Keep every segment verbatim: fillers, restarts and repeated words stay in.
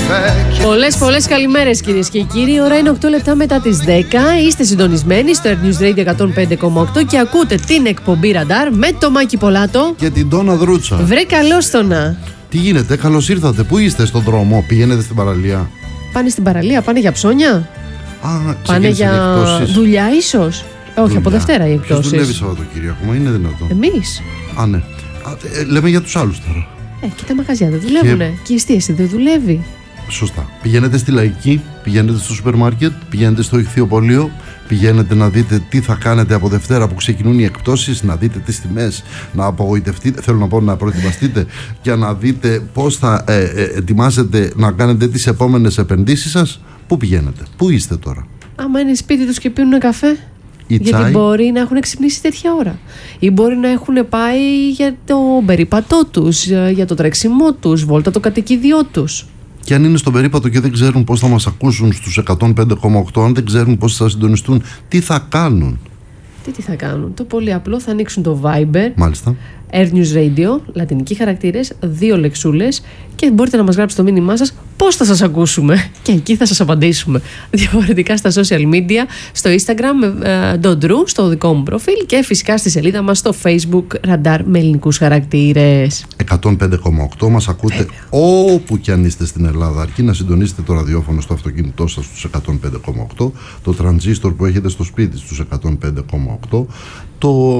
Πολλές πολλές καλημέρες κυρίες και κύριοι. Η ώρα είναι οκτώ λεπτά μετά τις δέκα. Είστε συντονισμένοι στο Air News Radio εκατόν πέντε κόμμα οκτώ και ακούτε την εκπομπή Ραντάρ με το Μάκη Πολάτο και την Τόνα Δρούτσα. Βρε καλώς το να. Τι γίνεται, καλώς ήρθατε. Πού είστε στον δρόμο, πηγαίνετε στην παραλία? Πάνε στην παραλία, πάνε για ψώνια. Α, πάνε για εκτόσεις. δουλειά ίσως. Όχι, Δουλειά. από Δευτέρα οι Ποιος εκτόσεις. δουλεύει Σαββατοκύριακο, μα είναι δυνατόν? Εμείς. Α, ναι. Α, ε, λέμε για τους άλλους τώρα. Ε, και τα μαγαζιά δεν δουλεύουνε. Και... και η εστίαση δεν δουλεύει. Σωστά. Πηγαίνετε στη Λαϊκή, πηγαίνετε στο σούπερ μάρκετ, πηγαίνετε στο ηχθειοπωλείο, πηγαίνετε να δείτε τι θα κάνετε από Δευτέρα που ξεκινούν οι εκπτώσεις, να δείτε τις τιμές, να απογοητευτείτε, θέλω να πω να προετοιμαστείτε και να δείτε πώς θα ε, ε, ετοιμάσετε να κάνετε τις επόμενες επενδύσεις σας. Πού πηγαίνετε, πού είστε τώρα? Άμα είναι σπίτι τους και πίνουν καφέ. Ή γιατί τσάι. μπορεί να έχουν ξυπνήσει τέτοια ώρα. Ή μπορεί να έχουν πάει για το περίπατό τους, για το τρέξιμό τους, βόλτα το κατοικίδιό τους. Και αν είναι στον περίπατο και δεν ξέρουν πώς θα μας ακούσουν στους εκατόν πέντε κόμμα οκτώ, αν δεν ξέρουν πώς θα συντονιστούν, τι θα κάνουν? Τι, τι θα κάνουν? Το πολύ απλό, θα ανοίξουν το Viber. Μάλιστα. Air News Radio, λατινικοί χαρακτήρες, δύο λεξούλες και μπορείτε να μας γράψετε το μήνυμά σας πώς θα σας ακούσουμε και εκεί θα σας απαντήσουμε. Διαφορετικά στα social media, στο Instagram uh, Dodru, στο δικό μου προφίλ και φυσικά στη σελίδα μας στο Facebook Ραντάρ με ελληνικούς χαρακτήρες. εκατόν πέντε κόμμα οκτώ μας ακούτε Βέβαια. όπου και αν είστε στην Ελλάδα, αρκεί να συντονίσετε το ραδιόφωνο στο αυτοκίνητό σας στους εκατόν πέντε κόμμα οκτώ, το τρανζίστορ που έχετε στο σπίτι στους εκατόν πέντε κόμμα οκτώ, το,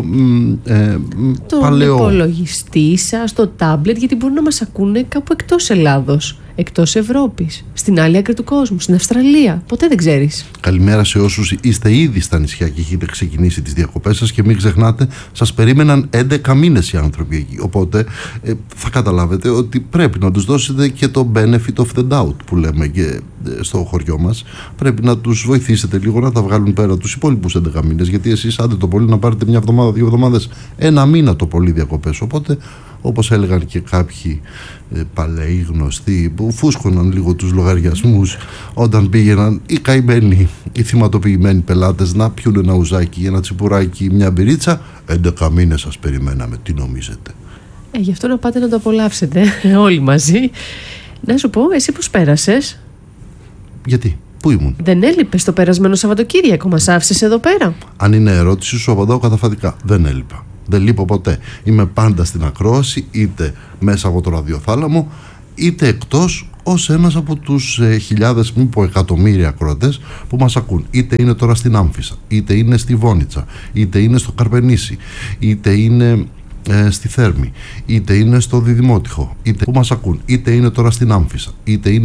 ε, το παλαιό υπολογιστή σας, το τάμπλετ, γιατί μπορούν να μας ακούνε κάπου εκτός Ελλάδος, εκτός Ευρώπης, στην άλλη άκρη του κόσμου, στην Αυστραλία. Ποτέ δεν ξέρεις. Καλημέρα σε όσους είστε ήδη στα νησιά και έχετε ξεκινήσει τις διακοπές σας και μην ξεχνάτε, σας περίμεναν έντεκα μήνες οι άνθρωποι εκεί. Οπότε ε, θα καταλάβετε ότι πρέπει να τους δώσετε και το benefit of the doubt που λέμε και ε, στο χωριό μας. Πρέπει να τους βοηθήσετε λίγο να τα βγάλουν πέρα τους υπόλοιπους έντεκα μήνες. Γιατί εσείς άντε το πολύ να πάρετε μια εβδομάδα, δύο εβδομάδες, ένα μήνα το πολύ διακοπές. Οπότε, όπως έλεγαν και κάποιοι ε, παλαιοί γνωστοί που φούσκωναν λίγο τους λογαριασμούς όταν πήγαιναν οι καημένοι, οι θυματοποιημένοι πελάτες να πιούν ένα ουζάκι, ένα τσιπουράκι, μια μπυρίτσα, έντεκα μήνες σας περιμέναμε, τι νομίζετε? Ε, γι' αυτό να πάτε να το απολαύσετε όλοι μαζί. Να σου πω, εσύ πώς πέρασες? Γιατί, πού ήμουν? Δεν έλειπες το περασμένο Σαββατοκύριακο, μας άφησες εδώ πέρα? Αν είναι ερώτηση, σου απαντάω καταφατικά. Δεν έλειπα. Δεν λείπω ποτέ. Είμαι πάντα στην ακρόαση, είτε μέσα από το ραδιοθάλαμο, είτε εκτός, ως ένας από τους ε, χιλιάδες, μη πω εκατομμύρια ακροατές που μας ακούν. Είτε είναι τώρα στην Άμφισσα, είτε είναι στη Βόνιτσα, είτε είναι στο Καρπενήσι, είτε είναι ε, στη Θέρμη, είτε είναι στο Διδημότυχο, είτε που μας ακούν. Είτε είναι τώρα στην Άμφισσα, είτε είναι